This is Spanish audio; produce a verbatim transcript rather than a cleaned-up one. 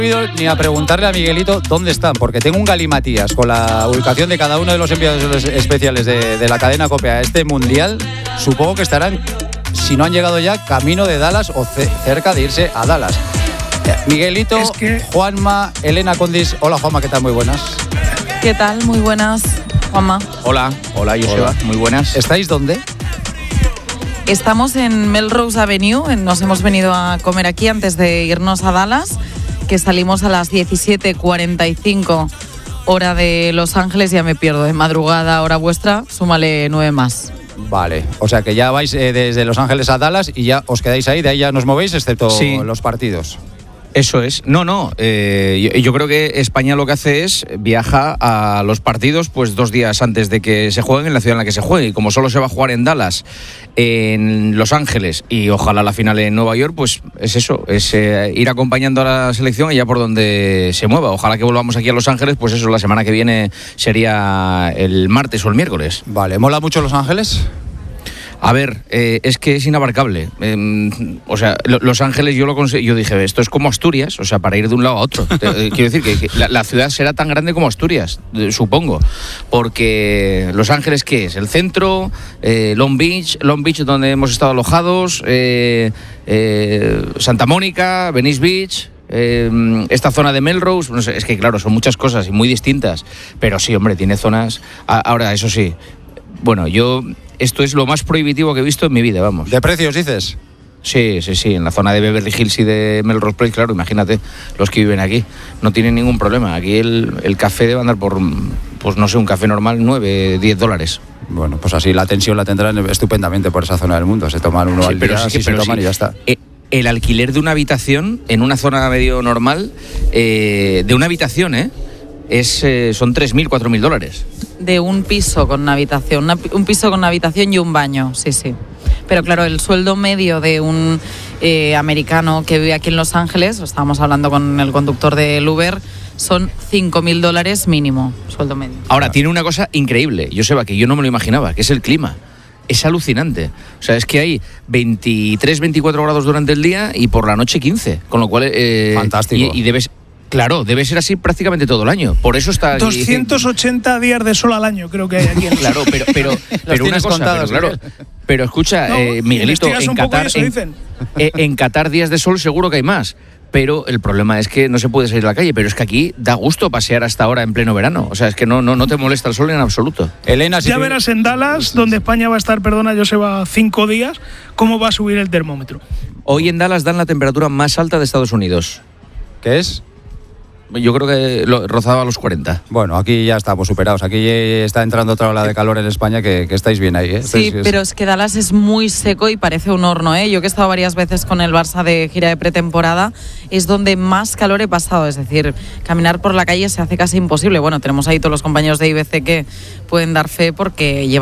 Ni a preguntarle a Miguelito dónde están, porque tengo un galimatías con la ubicación de cada uno de los enviados especiales de, de la cadena COPE a este mundial. Supongo que estarán, si no han llegado ya, camino de Dallas o ce- cerca de irse a Dallas. Eh, Miguelito, es que... Juanma, Elena Condis. Hola Juanma, ¿qué tal? Muy buenas. ¿Qué tal? Muy buenas, Juanma. Hola, hola Joseba, muy buenas. ¿Estáis dónde? Estamos en Melrose Avenue, nos hemos venido a comer aquí antes de irnos a Dallas, que salimos a las diecisiete cuarenta y cinco hora de Los Ángeles, ya me pierdo, de madrugada, hora vuestra, súmale nueve más. Vale, o sea que ya vais eh, desde Los Ángeles a Dallas y ya os quedáis ahí, de ahí ya nos movéis, excepto sí. los partidos. Eso es. No, no. Eh, yo, yo creo que España lo que hace es viaja a los partidos pues dos días antes de que se jueguen en la ciudad en la que se juegue. Y como solo se va a jugar en Dallas, en Los Ángeles y ojalá la final en Nueva York, pues es eso, es eh, ir acompañando a la selección allá por donde se mueva. Ojalá que volvamos aquí a Los Ángeles, pues eso, la semana que viene sería el martes o el miércoles. Vale, ¿mola mucho Los Ángeles? A ver, eh, es que es inabarcable. Eh, o sea, lo, Los Ángeles yo lo conseguí, yo dije, esto es como Asturias, o sea, para ir de un lado a otro. Eh, quiero decir que, que la, la ciudad será tan grande como Asturias, eh, supongo. Porque Los Ángeles, ¿qué es? El centro, eh, Long Beach, Long Beach donde hemos estado alojados, eh, eh, Santa Mónica, Venice Beach. Eh, esta zona de Melrose, no sé, es que claro, son muchas cosas y muy distintas. Pero sí, hombre, tiene zonas. Ahora, eso sí. Bueno, yo, esto es lo más prohibitivo que he visto en mi vida, vamos. ¿De precios dices? Sí, sí, sí, en la zona de Beverly Hills y de Melrose Place, claro, imagínate, los que viven aquí, no tienen ningún problema. Aquí el, el café debe andar por, pues no sé, un café normal, nueve, diez dólares. Bueno, pues así la tensión la tendrán estupendamente por esa zona del mundo, se toman uno sí, al pero día, sí, así pero se toman sí. y ya está. Eh, el alquiler de una habitación en una zona medio normal, eh, de una habitación, ¿eh? Es, eh, son tres mil, cuatro mil dólares. De un piso con una habitación, una, un piso con una habitación y un baño, sí, sí. Pero claro, el sueldo medio de un eh, americano que vive aquí en Los Ángeles, estábamos hablando con el conductor del Uber, son cinco mil dólares mínimo, sueldo medio. Ahora, claro. Tiene una cosa increíble, Joseba, que yo no me lo imaginaba, que es el clima. Es alucinante. O sea, es que hay veintitrés, veinticuatro grados durante el día y por la noche quince, con lo cual... Eh, Fantástico. Y, y debes... Claro, debe ser así prácticamente todo el año. Por eso está aquí. doscientos ochenta días de sol al año creo que hay aquí. En claro, pero pero, pero una cosa, pero, claro, pero escucha, no, eh, Miguelito, en Qatar, eso, en, en Qatar días de sol seguro que hay más. Pero el problema es que no se puede salir a la calle. Pero es que aquí da gusto pasear hasta ahora en pleno verano. O sea, es que no, no, no te molesta el sol en absoluto. Elena, si ya tú... verás en Dallas, donde España va a estar, perdona, Joseba, cinco días, cómo va a subir el termómetro. Hoy en Dallas dan la temperatura más alta de Estados Unidos. ¿Qué es? Yo creo que lo, rozaba los cuarenta. Bueno, aquí ya estamos superados. Aquí está entrando otra ola de calor en España que, que estáis bien ahí, ¿eh? Sí, Entonces, pero es que Dallas es muy seco y parece un horno, ¿eh? Yo que he estado varias veces con el Barça de gira de pretemporada, es donde más calor he pasado. Es decir, caminar por la calle se hace casi imposible. Bueno, tenemos ahí todos los compañeros de I B C que pueden dar fe porque llevan